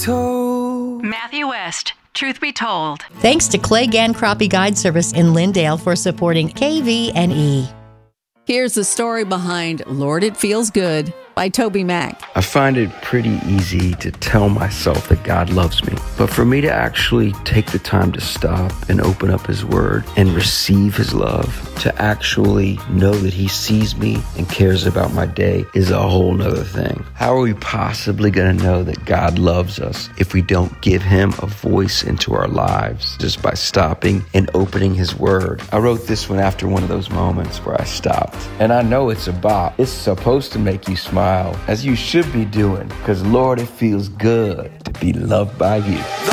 Matthew West, Truth Be Told. Thanks to Clay Gann Crappie Guide Service in Lindale for supporting KV&E. Here's the story behind Lord, It Feels Good by Toby Mac. I find it pretty easy to tell myself that God loves me. But for me to actually take the time to stop and open up His Word and receive His love, to actually know that He sees me and cares about my day is a whole nother thing. How are we possibly going to know that God loves us if we don't give Him a voice into our lives just by stopping and opening His Word? I wrote this one after one of those moments where I stopped. And I know it's a bop. It's supposed to make you smile, as you should be doing, because Lord, it feels good to be loved by you.